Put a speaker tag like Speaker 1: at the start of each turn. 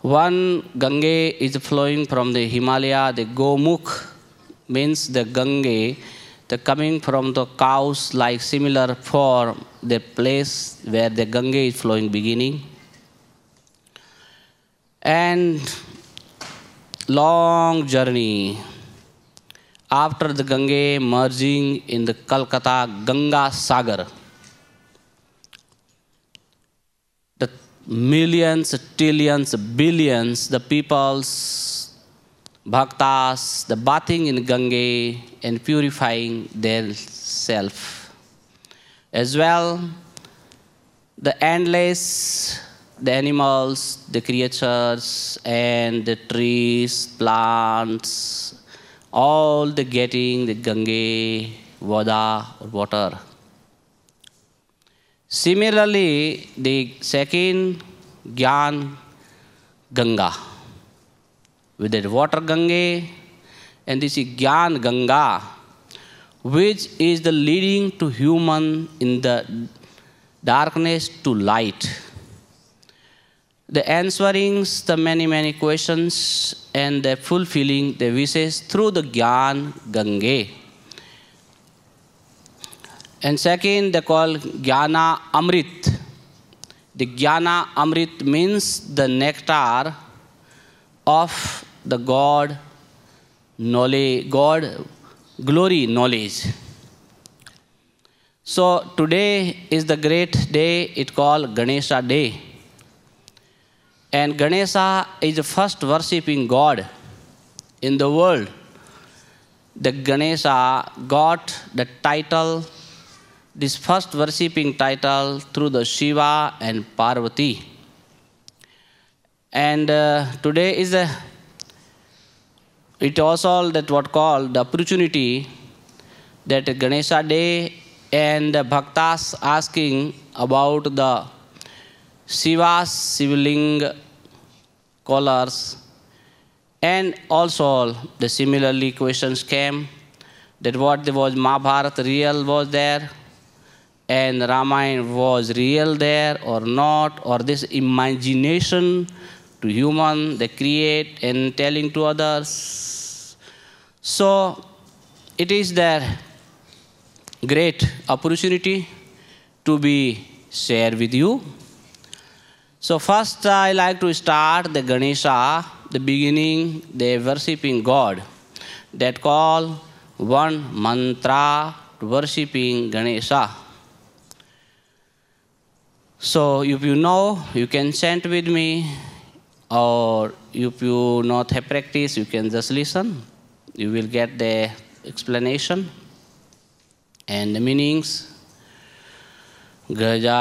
Speaker 1: One Gange is flowing from the Himalaya, the Gomukh means the Gange, the coming from the cows like similar form, the place where the Gange is flowing beginning. And long journey after the Gange merging in the Calcutta Ganga Sagar. The millions, trillions, billions, the peoples, bhaktas, the bathing in Gange and purifying their self. As well, the endless, the animals, the creatures, and the trees, plants, all the getting the Gange, water. Similarly, the second Gyan Ganga, with the water Gange, and this is Gyan Ganga, which is the leading to human in the darkness to light. The answerings the many questions and the fulfilling the wishes through the Gyan Gange. And second, they call Jnana Amrit. The Jnana Amrit means the nectar of the God knowledge, God glory knowledge. So today is the great day, it called Ganesha Day. And Ganesha is the first worshipping God in the world. The Ganesha got the title, this first worshipping title through the Shiva and Parvati. And today is it also that what called the opportunity that Ganesha Day and the bhaktas asking about the Shiva's Shivaling colors, and also the similarly questions came that what there was Mahabharata real was there, and Ramayana was real there or not, or this imagination to human they create and telling to others. So it is their great opportunity to be shared with you. So first I like to start the Ganesha, the beginning, the worshipping God. That call one mantra to worshipping Ganesha. So if you know, you can chant with me, or if you not have practice, you can just listen. You will get the explanation and the meanings. Gaja